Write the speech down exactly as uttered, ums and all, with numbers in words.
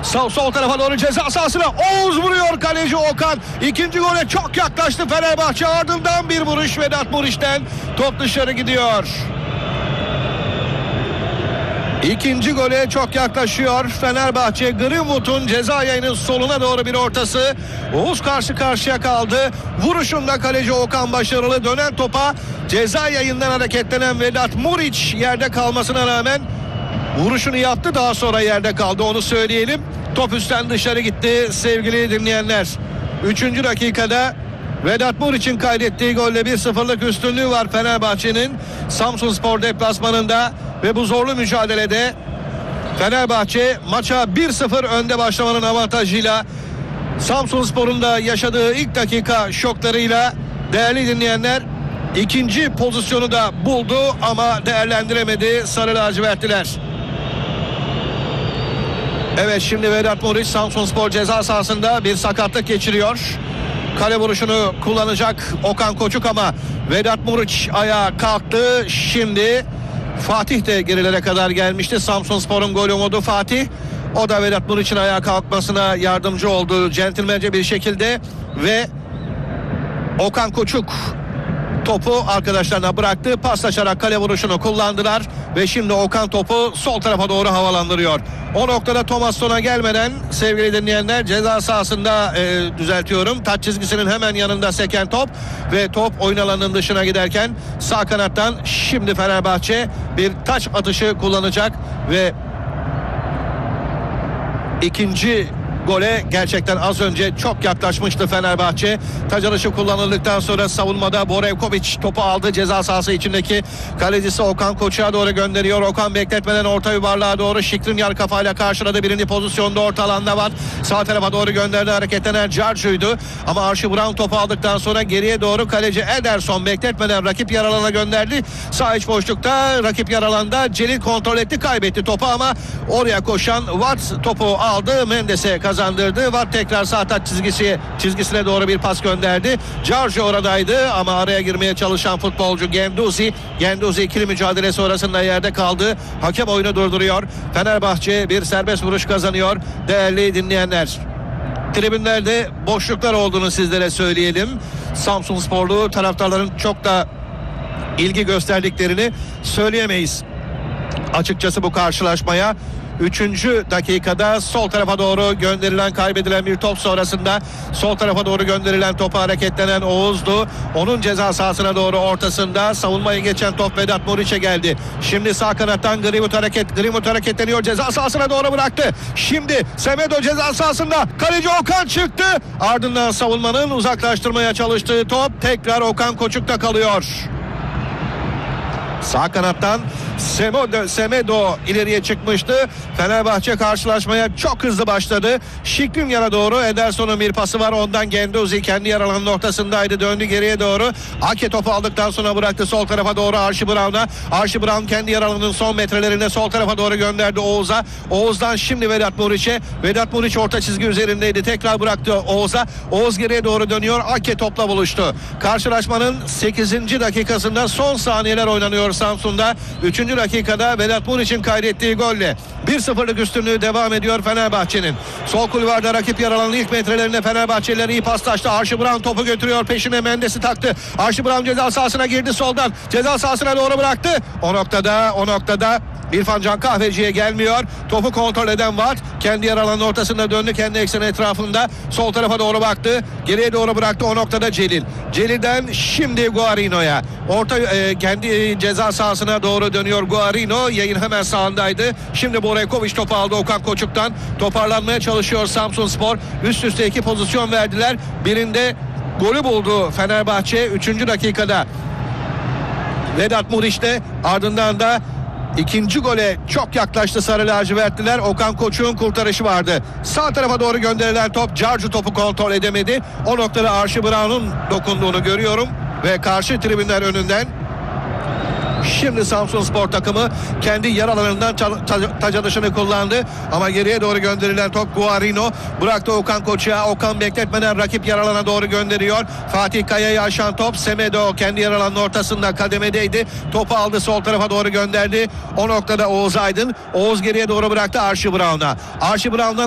Sol, sol tarafa doğru ceza sahasına Oğuz vuruyor, kaleci Okan. İkinci gole çok yaklaştı Fenerbahçe, ardından bir vuruş Vedat Muriç'ten, top dışarı gidiyor. İkinci gole çok yaklaşıyor Fenerbahçe. Greenwood'un ceza yayının soluna doğru bir ortası. Oğuz karşı karşıya kaldı. Vuruşunda kaleci Okan başarılı. Dönen topa ceza yayından hareketlenen Vedat Muriç yerde kalmasına rağmen vuruşunu yaptı. Daha sonra yerde kaldı, onu söyleyelim. Top üstten dışarı gitti sevgili dinleyenler. Üçüncü dakikada Vedat Muriç'in kaydettiği golle bir sıfırlık üstünlüğü var Fenerbahçe'nin Samsunspor deplasmanında ve bu zorlu mücadelede Fenerbahçe maça bir sıfır önde başlamanın avantajıyla, Samsunspor'un da yaşadığı ilk dakika şoklarıyla değerli dinleyenler ikinci pozisyonu da buldu ama değerlendiremedi sarı lacivertliler. Evet, şimdi Vedat Muriç Samsunspor ceza sahasında bir sakatlık geçiriyor. Kale vuruşunu kullanacak Okan Koçuk ama Vedat Muriç ayağa kalktı. Şimdi Fatih de gerilere kadar gelmişti. Samsunspor'un golü umudu Fatih. O da Vedat Muriç'in ayağa kalkmasına yardımcı oldu centilmence bir şekilde ve Okan Koçuk topu arkadaşlarına bıraktı. Paslaşarak kale vuruşunu kullandılar ve şimdi Okan topu sol tarafa doğru havalandırıyor. O noktada Thomas Son'a gelmeden sevgili dinleyenler ceza sahasında e, düzeltiyorum. Taç çizgisinin hemen yanında seken top ve top oyun alanının dışına giderken sağ kanattan şimdi Fenerbahçe bir taç atışı kullanacak ve ikinci gole gerçekten az önce çok yaklaşmıştı Fenerbahçe. Taç atışı kullanıldıktan sonra savunmada Borevkovic topu aldı. Ceza sahası içindeki kalecisi Okan Koçuk'a doğru gönderiyor. Okan bekletmeden orta yuvarlığa doğru Skriniar kafayla karşıladı. Birinci pozisyonda orta alanda var. Sağ tarafa doğru gönderdi. Hareketlenen Giorgio'ydu. Ama Archie Brown topu aldıktan sonra geriye doğru kaleci Ederson bekletmeden rakip yarı alana gönderdi. Sağ iç boşlukta rakip yarı alanda Celil kontrol etti. Kaybetti topu ama oraya koşan Watt topu aldı. Mendes'e kazandırdı. Watt tekrar sağ taç çizgisi, çizgisine doğru bir pas gönderdi. Giorgio oradaydı ama araya girmeye çalışan futbolcu Genduzi. Genduzi ikili mücadele sonrasında yerde kaldı. Hakem oyunu durduruyor. Fenerbahçe bir serbest vuruş kazanıyor. Değerli dinleyenler, tribünlerde boşluklar olduğunu sizlere söyleyelim. Samsunsporlu taraftarların çok da ilgi gösterdiklerini söyleyemeyiz açıkçası bu karşılaşmaya. Üçüncü dakikada sol tarafa doğru gönderilen, kaybedilen bir top sonrasında sol tarafa doğru gönderilen topa hareketlenen Oğuz'du. Onun ceza sahasına doğru ortasında savunmayı geçen top Vedat Muriç'e geldi. Şimdi sağ kanattan Greenwood hareket, Greenwood hareketleniyor, ceza sahasına doğru bıraktı. Şimdi Semedo ceza sahasında, kaleci Okan çıktı. Ardından savunmanın uzaklaştırmaya çalıştığı top tekrar Okan Koçuk'ta kalıyor. Sağ kanattan Semedo, Semedo ileriye çıkmıştı. Fenerbahçe karşılaşmaya çok hızlı başladı. Skriniar'a doğru Ederson'un bir pası var. Ondan Genduzi kendi yer alanının ortasındaydı. Döndü geriye doğru. Ake topu aldıktan sonra bıraktı sol tarafa doğru Archie Brown'a. Archie Brown kendi yer alanının son metrelerinde sol tarafa doğru gönderdi Oğuz'a. Oğuz'dan şimdi Vedat Muriç'e. Vedat Muriç orta çizgi üzerindeydi. Tekrar bıraktı Oğuz'a. Oğuz geriye doğru dönüyor. Ake topla buluştu. Karşılaşmanın sekizinci dakikasında son saniyeler oynanıyor Samsun'da. üçüncü dakikada Vedat Muriç'in kaydettiği golle bir sıfırlık üstünlüğü devam ediyor Fenerbahçe'nin. Sol kulvarda rakip yer alanın ilk metrelerinde Fenerbahçeliler iyi paslaştı. Archie Brown topu götürüyor, peşine Mendes'i taktı. Archie Brown ceza sahasına girdi soldan. Ceza sahasına doğru bıraktı. O noktada o noktada İrfan Can Kahveci'ye gelmiyor. Topu kontrol eden Watt kendi yer alanının ortasında döndü, kendi ekseni etrafında sol tarafa doğru baktı. Geriye doğru bıraktı. O noktada Celil. Celil'den şimdi Guarino'ya. Orta e, kendi ceza sahasına doğru dönüyor Guarino. Yayın hemen sağındaydı. Şimdi Borevkovic topu aldı Okan Koçuk'tan. Toparlanmaya çalışıyor Samsunspor. Üst üste iki pozisyon verdiler. Birinde golü buldu Fenerbahçe üçüncü dakikada. Vedat Muriç'te, ardından da İkinci gole çok yaklaştı sarı lacivertliler. Okan Koçuk'un kurtarışı vardı. Sağ tarafa doğru gönderilen top, Giorgio topu kontrol edemedi. O noktada Archie Brown'un dokunduğunu görüyorum ve karşı tribünler önünden şimdi Samsunspor takımı kendi yer alanından taç atışını kullandı. Ama geriye doğru gönderilen top Guarino bıraktı Okan Koçuk'a. Okan bekletmeden rakip yer alana doğru gönderiyor. Fatih Kaya'yı aşan top Semedo kendi yer alanının ortasında kademedeydi. Topu aldı, sol tarafa doğru gönderdi. O noktada Oğuz Aydın. Oğuz geriye doğru bıraktı Archie Brown'a. Archie Brown'dan